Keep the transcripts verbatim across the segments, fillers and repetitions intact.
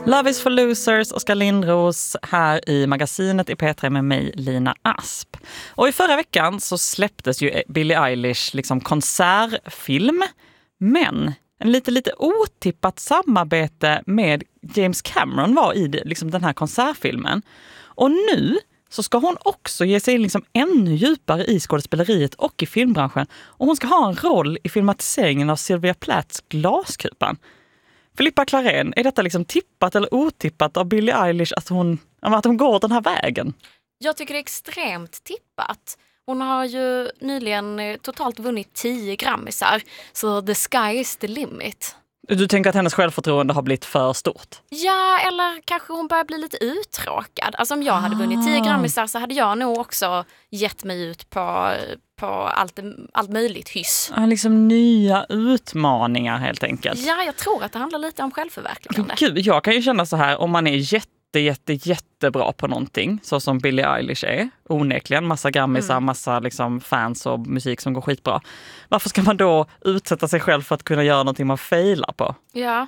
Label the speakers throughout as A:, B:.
A: Love is for losers, Oskar Lindros här i magasinet i P tre med mig, Lina Asp. Och i förra veckan så släpptes ju Billie Eilish liksom konsertfilm, men en lite, lite otippat samarbete med James Cameron var i det, liksom den här konsertfilmen. Och nu så ska hon också ge sig liksom ännu djupare i skådespeleriet och i filmbranschen. Och hon ska ha en roll i filmatiseringen av Sylvia Plaths Glaskupan. Filippa Klarén, är detta liksom tippat eller otippat av Billie Eilish att hon, att hon går den här vägen?
B: Jag tycker det är extremt tippat. Hon har ju nyligen totalt vunnit tio grammisar, så the sky is the limit.
A: Du tänker att hennes självförtroende har blivit för stort?
B: Ja, eller kanske hon börjar bli lite uttråkad. Alltså om jag hade vunnit tio grammisar så hade jag nog också gett mig ut på, på allt, allt möjligt hyss.
A: Ja, liksom nya utmaningar helt enkelt.
B: Ja, jag tror att det handlar lite om självförverkligande.
A: Gud, jag kan ju känna så här, om man är jätte jätte, jättebra på någonting, så som Billie Eilish är, onekligen, massa grammisar, mm. massa liksom fans och musik som går skitbra. Varför ska man då utsätta sig själv för att kunna göra någonting man failar på?
B: Ja,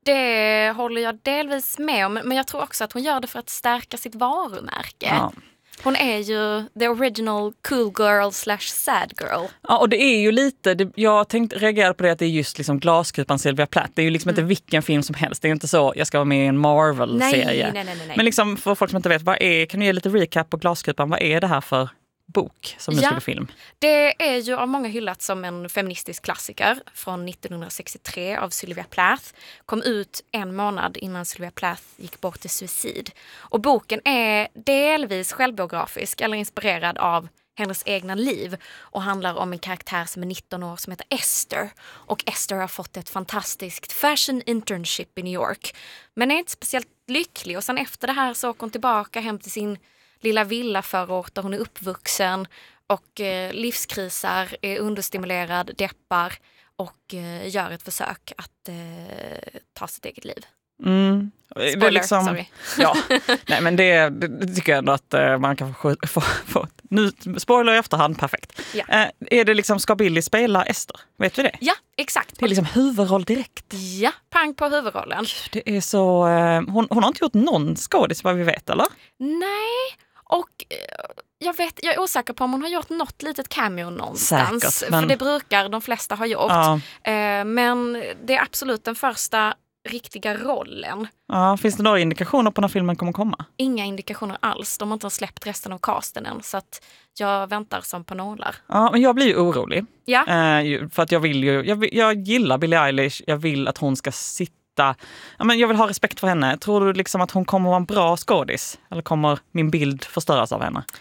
B: det håller jag delvis med om, men jag tror också att hon gör det för att stärka sitt varumärke. Ja. Hon är ju the original cool girl slash sad girl. Ja, och det är ju lite, det, jag tänkte reagera på det att det är just liksom Glaskupan Sylvia Plath. Det är ju liksom mm. inte vilken film som helst. Det är inte så, jag ska vara med i en Marvel-serie. Nej, nej, nej, nej.
A: Men liksom för folk som inte vet, vad är, kan du ge lite recap på Glaskupan? Vad är det här för bok som nu
B: ja,
A: skulle film?
B: Det är ju av många hyllat som en feministisk klassiker från nittonhundrasextiotre av Sylvia Plath. Kom ut en månad innan Sylvia Plath gick bort till suicid. Och boken är delvis självbiografisk eller inspirerad av hennes egna liv och handlar om en karaktär som är nitton år som heter Esther. Och Esther har fått ett fantastiskt fashion internship i New York, men är inte speciellt lycklig. Och sen efter det här så åker hon tillbaka hem till sin lilla villa förort där hon är uppvuxen och eh, livskrisar, är understimulerad, deppar och eh, gör ett försök att eh, ta sitt eget liv. Mm. Spoiler,
A: det är liksom,
B: sorry.
A: Ja, nej men det, det tycker jag ändå att uh, man kan få, få, få nu, spoiler i efterhand, perfekt. Ja. Uh, är det liksom, ska Billie spela Esther? Vet du det?
B: Ja, exakt.
A: Det är liksom huvudroll direkt.
B: Ja, pang på huvudrollen.
A: Det är så, uh, hon, hon har inte gjort någon skådis vad vi vet, eller?
B: Nej, och jag, vet, jag är osäker på om hon har gjort något litet cameo någonstans. Säkert, men... För det brukar de flesta ha gjort. Ja. Uh, men det är absolut den första riktiga rollen.
A: Ja, finns det några indikationer på när filmen kommer komma?
B: Inga indikationer alls. De har inte släppt resten av casten än, så att jag väntar som på nålar.
A: Ja, men jag blir ju orolig.
B: Ja.
A: Eh, för att jag vill ju, jag, jag gillar Billie Eilish. Jag vill att hon ska sitta, ja, men jag vill ha respekt för henne. Tror du liksom att hon kommer vara en bra skådis? Eller kommer min bild förstöras av henne?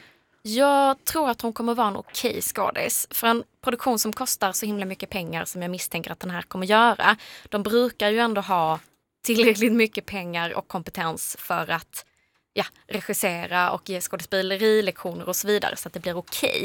B: Jag tror att hon kommer vara en okej skådis. För en produktion som kostar så himla mycket pengar som jag misstänker att den här kommer göra. De brukar ju ändå ha tillräckligt mycket pengar och kompetens för att ja, regissera och ge skådespeleri-lektioner och så vidare så att det blir okej.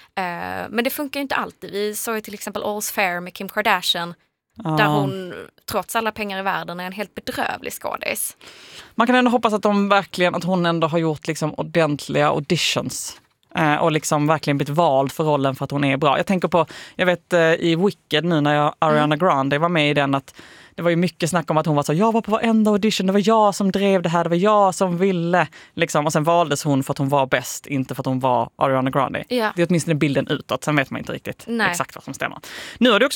B: Uh, men det funkar ju inte alltid. Vi såg ju till exempel All's Fair med Kim Kardashian. Ah. Där hon, trots alla pengar i världen, är en helt bedrövlig skådis.
A: Man kan ändå hoppas att de verkligen, att hon ändå har gjort liksom ordentliga auditions. Eh, och liksom verkligen blivit vald för rollen för att hon är bra. Jag tänker på, jag vet eh, i Wicked nu när jag, Ariana mm. Grande var med i den, att det var ju mycket snack om att hon var så, jag var på varenda audition, det var jag som drev det här, det var jag som ville. Liksom. Och sen valdes hon för att hon var bäst, inte för att hon var Ariana Grande. Ja. Det är åtminstone bilden utåt, sen vet man inte riktigt Nej. exakt vad som stämmer. Nu har det också